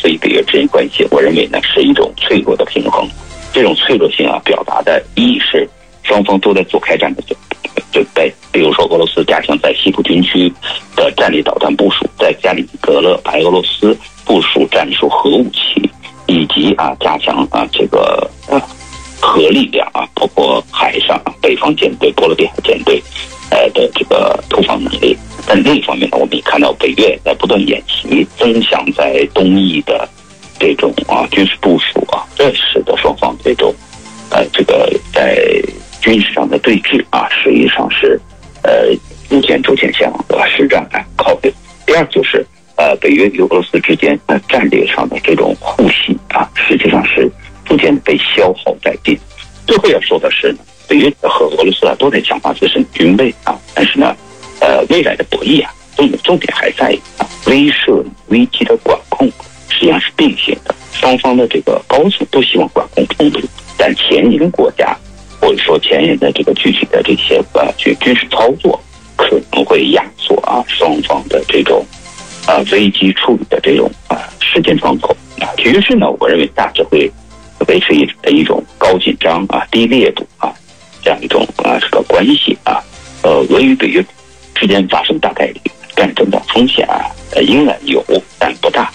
斯与北约之间关系，我认为呢是一种脆弱的平衡。这种脆弱性表达的一是双方都在做开战的准备，比如说俄罗斯加强在西部军区的战略导弹部署，在加里宁格勒白俄罗斯部署战术核武器，以及加强这个核力量包括海上北方舰队、波罗的海舰队的这个突防能力。但另一方面呢，我们也看到北约在不断演习，增强在东翼的这种军事部署这使得双方这种这个在军事上的对峙实际上是逐渐向实战来靠近。第二就是北约与俄罗斯之间战略上的这种互信实际上是逐渐被消耗殆尽。最后要说的是呢，北约和俄罗斯都在强化自身军备但是呢未来的博弈重点还在威慑危机的管控，实际上是并行的。双方的这个高层都希望管控冲突，但前沿国家或者说前沿的这个具体的这些军事操作可能会压缩双方的这种危机处理的这种时间窗口于是呢，我认为大致会维持一种高紧张低烈度这样一种这个关系俄与北约之间发生大概率战争的风险应然有，但不大。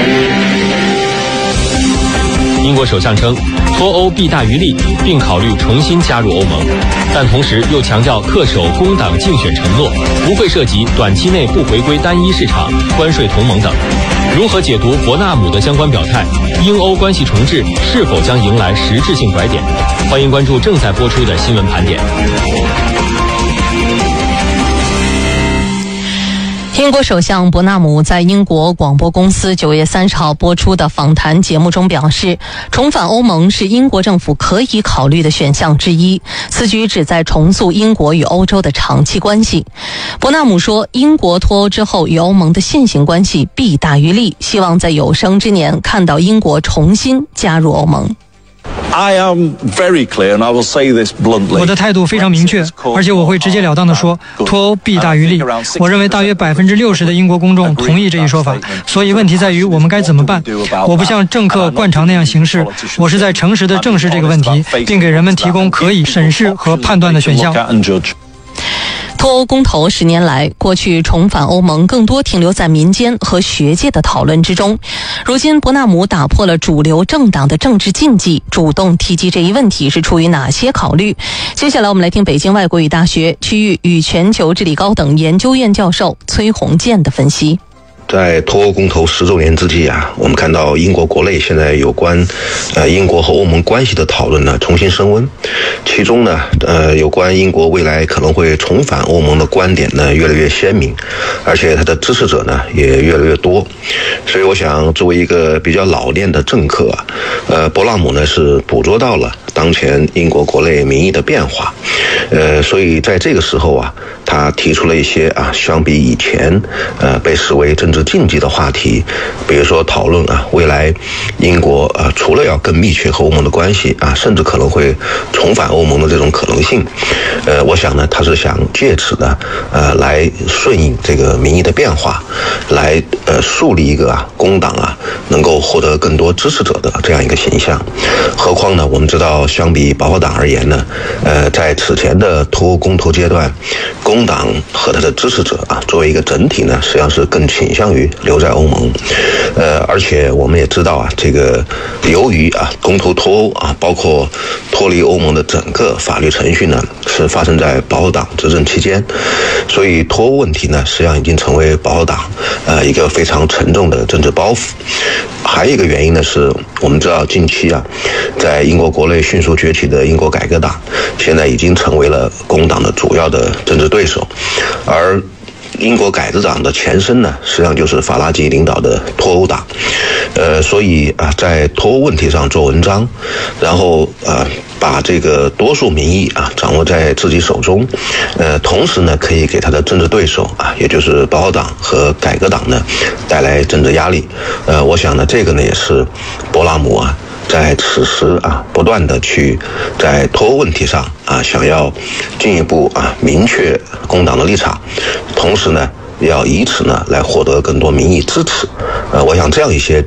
英国首相称，脱欧弊大于利，并考虑重新加入欧盟，但同时又强调恪守工党竞选承诺，不会涉及短期内不回归单一市场、关税同盟等。如何解读伯纳姆的相关表态？英欧关系重置是否将迎来实质性拐点？欢迎关注正在播出的新闻盘点。 英国首相伯纳姆在英国广播公司9月30号播出的访谈节目中表示，重返欧盟是英国政府可以考虑的选项之一，此举旨在重塑英国与欧洲的长期关系。伯纳姆说，英国脱欧之后与欧盟的现行关系弊大于利，希望在有生之年看到英国重新加入欧盟。 I am very clear, and I will say this bluntly. 我的态度非常明确，而且我会直截了当地说，脱欧弊大于利。我认为大约60%的英国公众同意这一说法，所以问题在于我们该怎么办。我不像政客惯常那样行事，我是在诚实地正视这个问题，并给人们提供可以审视和判断的选项。 脱欧公投10年来，过去重返欧盟更多停留在民间和学界的讨论之中。如今伯纳姆打破了主流政党的政治禁忌，主动提及这一问题是出于哪些考虑？接下来我们来听北京外国语大学区域与全球治理高等研究院教授崔宏建的分析。 在脱欧公投10周年之际我们看到英国国内现在有关英国和欧盟关系的讨论呢重新升温，其中呢有关英国未来可能会重返欧盟的观点呢越来越鲜明，而且它的支持者呢也越来越多。所以我想作为一个比较老练的政客伯纳姆呢是捕捉到了当前英国国内民意的变化，所以在这个时候他提出了一些相比以前被视为政治禁忌的话题，比如说讨论未来英国除了要更密切和欧盟的关系甚至可能会重返欧盟的这种可能性。我想呢，他是想借此呢来顺应这个民意的变化，来树立一个工党能够获得更多支持者的这样一个形象。何况呢，我们知道相比保守党而言呢，在此前的脱欧公投阶段，工党和他的支持者作为一个整体呢，实际上是更倾向于留在欧盟。而且我们也知道这个由于公投脱欧包括脱离欧盟的整个法律程序呢，是发生在保守党执政期间，所以脱欧问题呢，实际上已经成为保守党一个非常沉重的政治包袱。还有一个原因呢，是我们知道近期在英国国内迅速崛起的英国改革党，现在已经成为了工党的主要的政治对手，而英国改革党的前身呢，实际上就是法拉吉领导的脱欧党。所以在脱欧问题上做文章，然后把这个多数民意掌握在自己手中，同时呢可以给他的政治对手也就是保守党和改革党呢带来政治压力。我想呢这个呢也是伯纳姆在此时不断的去在脱欧问题上想要进一步明确工党的立场，同时呢要以此呢来获得更多民意支持。我想这样一些